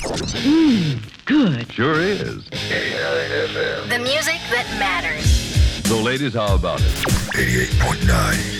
Good. Sure is. The music that matters. So, ladies, how about it? 88.9